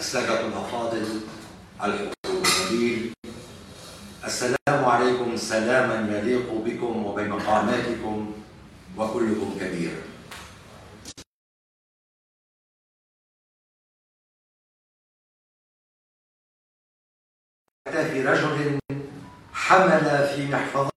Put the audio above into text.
السادة الأفاضل الحضور الجليل، السلام عليكم سلاما يليق بكم وبمقاماتكم وكلكم كبير. في رجل حمل في محفظته